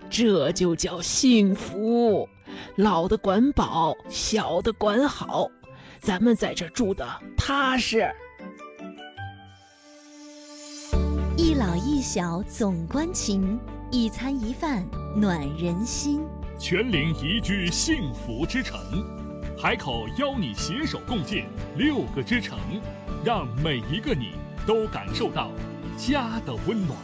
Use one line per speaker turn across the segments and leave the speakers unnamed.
这就叫幸福。老的管饱，小的管好，咱们在这住的踏实。
一老一小总关情，一餐一饭暖人心。
全龄宜居幸福之城，海口邀你携手共建6个之城，让每一个你都感受到家的温暖。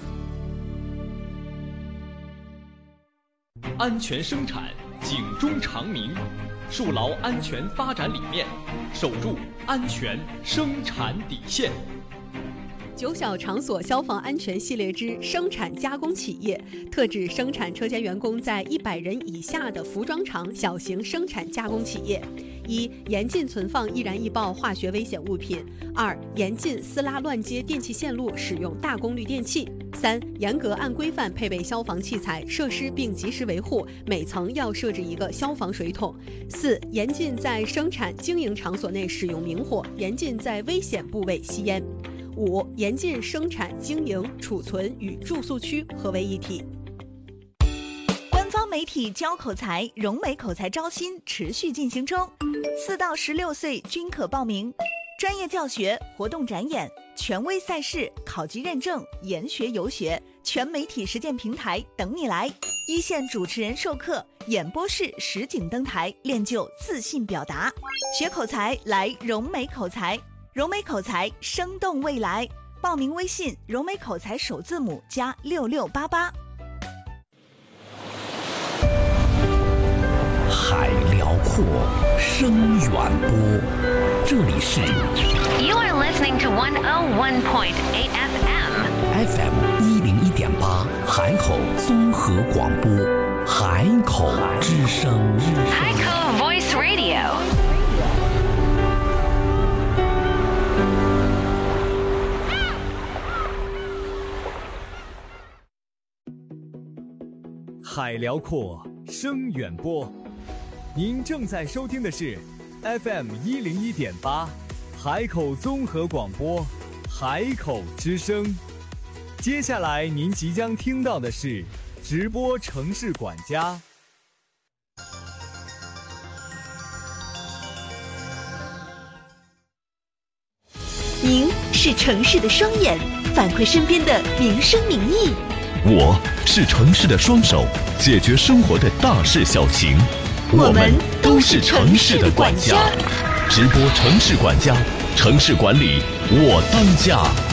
安全生产，警钟长鸣，树牢安全发展理念，守住安全生产底线。
九小场所消防安全系列之生产加工企业，特指生产车间员工在100人以下的服装厂小型生产加工企业。1. 严禁存放易燃易爆化学危险物品。2. 严禁撕拉乱接电气线路，使用大功率电器。3. 严格按规范配备消防器材设施并及时维护，每层要设置一个消防水桶。4. 严禁在生产经营场所内使用明火，严禁在危险部位吸烟。5. 严禁生产经营、储存与住宿区合为一体。
官方媒体教口才，融美口才招新持续进行中，4到16岁均可报名。专业教学、活动展演、权威赛事、考级认证、研学游学、全媒体实践平台等你来。一线主持人授课，演播室实景登台，练就自信表达。学口才来融美口才，融美口才生动未来。报名微信融美口才首字母加6688。
海辽阔，声远播，这里是
You are listening to 101.8 FM
101.8海口综合广播，海口之声，
海口 Voice Radio。
海辽阔，声远播。您正在收听的是 FM 101.8海口综合广播，海口之声。接下来您即将听到的是直播城市管家。
您是城市的双眼，反馈身边的民生民意。
我是城市的双手，解决生活的大事小情。我们都是城市的管家。直播城市管家，城市管理我当家。